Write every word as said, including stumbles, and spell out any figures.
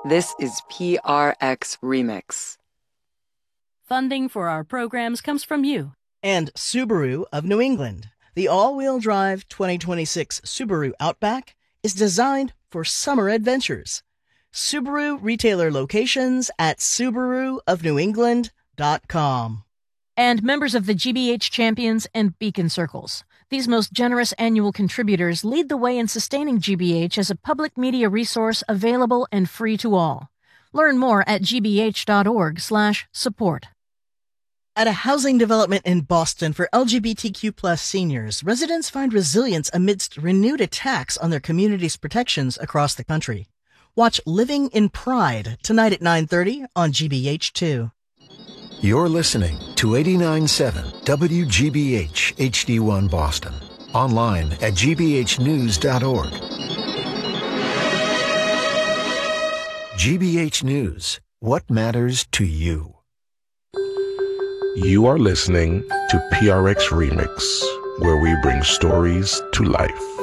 This is P R X Remix. Funding for our programs comes from you. And Subaru of New England. The all-wheel drive twenty twenty-six Subaru Outback is designed for summer adventures. Subaru retailer locations at Subaru of New England dot com. And members of the G B H Champions and Beacon Circles. These most generous annual contributors lead the way in sustaining G B H as a public media resource available and free to all. Learn more at g b h dot org slash support. At a housing development in Boston for L G B T Q plus seniors, residents find resilience amidst renewed attacks on their community's protections across the country. Watch Living in Pride tonight at nine thirty on G B H two. You're listening to eighty-nine point seven W G B H H D one Boston. Online at g b h news dot org. G B H News. What matters to you? You are listening to P R X Remix, where we bring stories to life.